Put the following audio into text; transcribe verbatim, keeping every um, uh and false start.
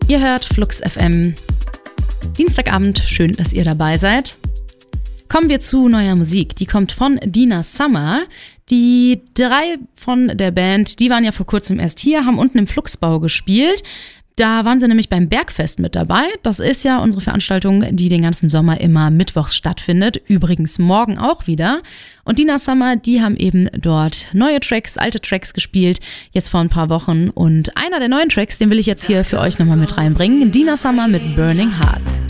Ihr hört Flux F M. Dienstagabend, schön, dass ihr dabei seid. Kommen wir zu neuer Musik. Die kommt von Dina Summer. Die drei von der Band, die waren ja vor kurzem erst hier, haben unten im Fluxbau gespielt. Da waren sie nämlich beim Bergfest mit dabei. Das ist ja unsere Veranstaltung, die den ganzen Sommer immer mittwochs stattfindet. Übrigens morgen auch wieder. Und Dina Summer, die haben eben dort neue Tracks, alte Tracks gespielt, jetzt vor ein paar Wochen. Und einer der neuen Tracks, den will ich jetzt hier für euch nochmal mit reinbringen. Dina Summer mit Burning Heart.